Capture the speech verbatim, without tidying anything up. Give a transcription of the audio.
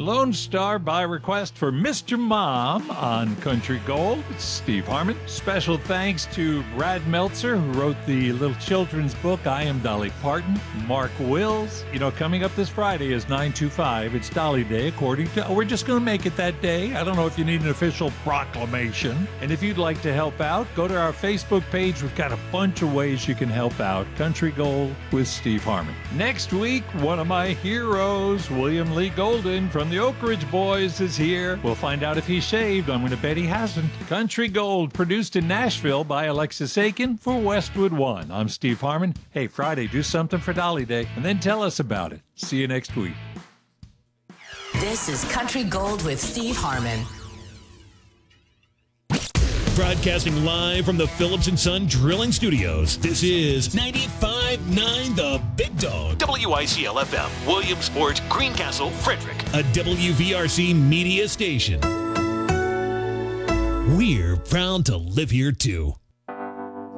Lone Star by request for Mister Mom on Country Gold. It's Steve Harmon. Special thanks to Brad Meltzer, who wrote the little children's book, I Am Dolly Parton. Mark Wills. You know, coming up this Friday is nine two five. It's Dolly Day, according to... Oh, we're just going to make it that day. I don't know if you need an official proclamation. And if you'd like to help out, go to our Facebook page. We've got a bunch of ways you can help out. Country Gold with Steve Harmon. Next week, one of my heroes, William Lee Golden from the Oak Ridge Boys, is here. We'll find out if he's shaved. I'm going to bet he hasn't. Country Gold, produced in Nashville by Alexis Aiken for Westwood One. I'm Steve Harmon. Hey, Friday, do something for Dolly Day, and then tell us about it. See you next week. This is Country Gold with Steve Harmon. Broadcasting live from the Phillips and Son Drilling Studios, this is ninety-five point nine The Big Dog. W I C L F M, Williamsport, Greencastle, Frederick. A W V R C media station. We're proud to live here, too.